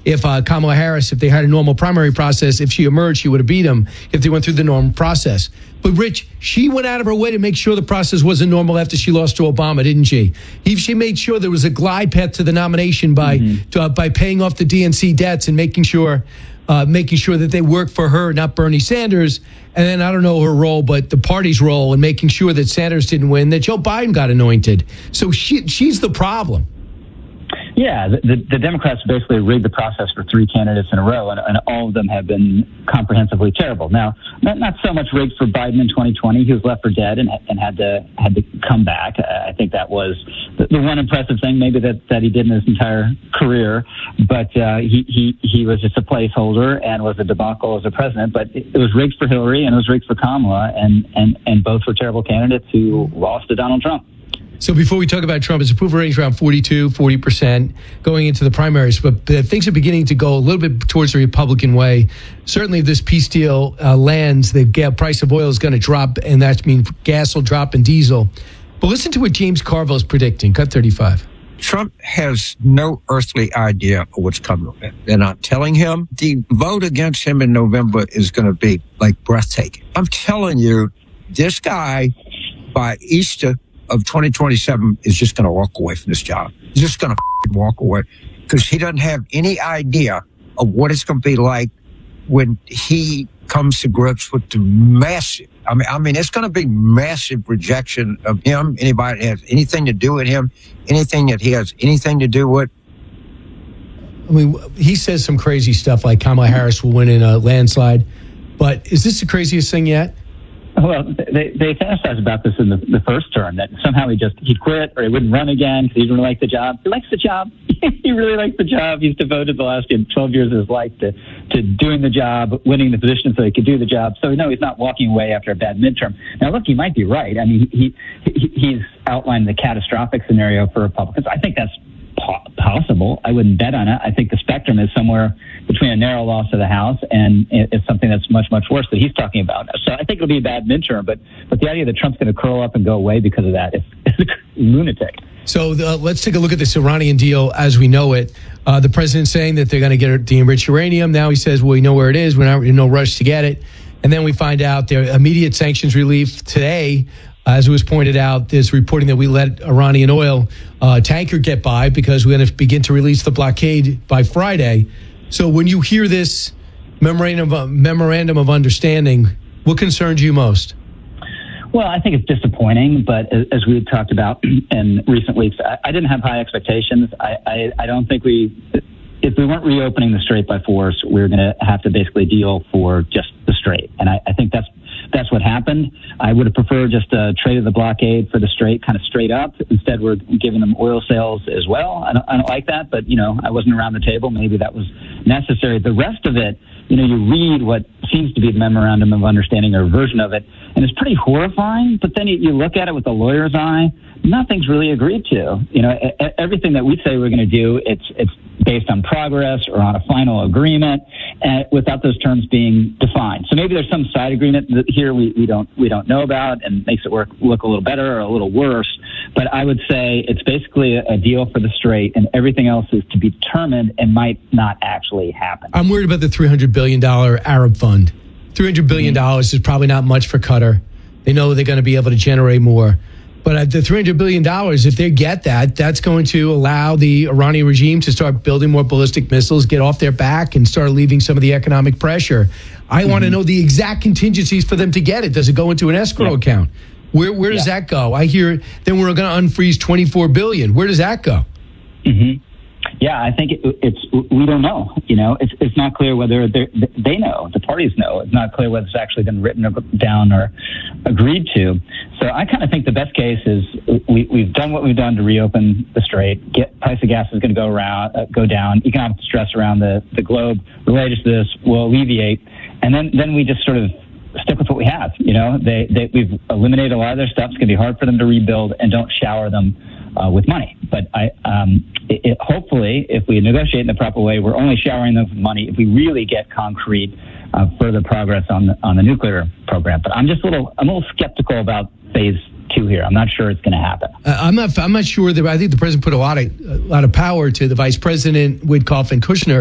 if Kamala Harris, if they had a normal primary process, if she emerged, she would have beat him if they went through the normal process. But, Rich, she went out of her way to make sure the process wasn't normal after she lost to Obama, didn't she? She made sure there was a glide path to the nomination by paying off the DNC debts and making sure that they work for her, not Bernie Sanders. And then I don't know her role, but the party's role in making sure that Sanders didn't win, that Joe Biden got anointed. So she's the problem. Yeah, the Democrats basically rigged the process for 3 candidates in a row, and all of them have been comprehensively terrible. Now, not so much rigged for Biden in 2020. He was left for dead and had to come back. I think that was the one impressive thing maybe that he did in his entire career. But he was just a placeholder and was a debacle as a president. But it was rigged for Hillary and it was rigged for Kamala, and both were terrible candidates who lost to Donald Trump. So before we talk about Trump, his approval rating is around 40% going into the primaries, but things are beginning to go a little bit towards the Republican way. Certainly if this peace deal lands, the price of oil is going to drop, and that means gas will drop and diesel. But listen to what James Carville is predicting. Cut 35. Trump has no earthly idea of what's coming. They're not telling him. The vote against him in November is going to be like breathtaking. I'm telling you, this guy by Easter of 2027 is just going to walk away from this job. He's just going to walk away because he doesn't have any idea of what it's going to be like when he comes to grips with the massive, I mean, it's going to be massive rejection of him, anybody that has anything to do with him, anything that he has anything to do with. I mean, he says some crazy stuff like Kamala Harris will win in a landslide, but is this the craziest thing yet? Well, they fantasized about this in the first term, that somehow he'd quit or he wouldn't run again because he didn't really like the job. He likes the job. He really likes the job. He's devoted the last 12 years of his life to doing the job, winning the position so he could do the job. So, no, he's not walking away after a bad midterm. Now, look, he might be right. I mean, he's outlined the catastrophic scenario for Republicans. I think that's possible. I wouldn't bet on it. I think the spectrum is somewhere between a narrow loss of the House and it's something that's much, much worse that he's talking about. So I think it'll be a bad midterm, but the idea that Trump's going to curl up and go away because of that is lunatic. So let's take a look at this Iranian deal as we know it. The president's saying that they're going to get the enriched uranium. Now he says, well, we know where it is. We're not in no rush to get it. And then we find out their immediate sanctions relief today. As it was pointed out, there's reporting that we let Iranian oil tanker get by because we're going to begin to release the blockade by Friday. So when you hear this memorandum of understanding, what concerns you most? Well, I think it's disappointing, but as we had talked about in recent weeks, I didn't have high expectations. I don't think if we weren't reopening the Strait by force, we were going to have to basically deal for just the Strait. And I think that's what happened. I would have preferred just a trade of the blockade for the Strait, kind of straight up. Instead, we're giving them oil sales as well. I don't like that, but, I wasn't around the table. Maybe that was necessary. The rest of it, you read what seems to be the memorandum of understanding or version of it, and it's pretty horrifying. But then you look at it with a lawyer's eye, nothing's really agreed to. Everything that we say we're going to do, it's based on progress or on a final agreement, without those terms being defined. So maybe there's some side agreement that here we don't know about and makes it look a little better or a little worse. But I would say it's basically a deal for the Strait, and everything else is to be determined and might not actually happen. I'm worried about the $300 billion Arab fund. $300 billion is probably not much for Qatar. They know they're going to be able to generate more. But at the $300 billion, if they get that, that's going to allow the Iranian regime to start building more ballistic missiles, get off their back, and start alleviating some of the economic pressure. I want to know the exact contingencies for them to get it. Does it go into an escrow account? Where does that go? I hear then we're going to unfreeze $24 billion. Where does that go? Yeah, I think we don't know. It's not clear whether they know, the parties know. It's not clear whether it's actually been written down or agreed to. So I kind of think the best case is we've done what we've done to reopen the Strait. Price of gas is going to go down. Economic stress around the globe related to this will alleviate, and then we just sort of stick with what we have. We've eliminated a lot of their stuff. It's going to be hard for them to rebuild, and don't shower them with money. But hopefully, if we negotiate in the proper way, we're only showering them with money if we really get concrete further progress on the nuclear program. But I'm a little skeptical about phase 2 here. I'm not sure it's going to happen. I'm not sure that. I think the president put a lot of power to the vice president, Witkoff, and Kushner